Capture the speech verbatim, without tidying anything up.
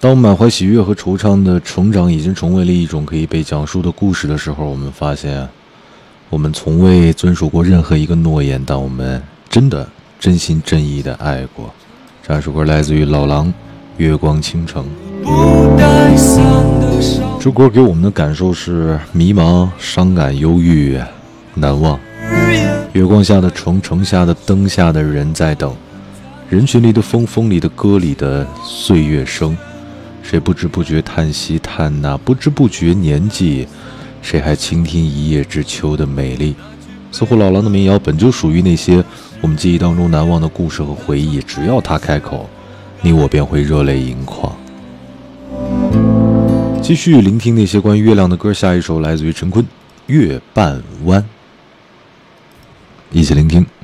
当我们满怀喜悦和惆怅的成长已经成为了一种可以被讲述的故事的时候，我们发现，我们从未遵守过任何一个诺言，但我们真的真心真意的爱过。这首歌来自于老狼，《月光倾城》。这歌给我们的感受是迷茫、伤感、忧郁、难忘。月光下的城，城下的灯下的人在等，人群里的风，风里的歌里的岁月声。谁不知不觉叹息叹那不知不觉年纪，谁还倾听一叶知秋的美丽。似乎老狼的民谣本就属于那些我们记忆当中难忘的故事和回忆，只要他开口，你我便会热泪盈眶。继续聆听那些关于月亮的歌，下一首来自于陈坤，《月半弯》，一起聆听。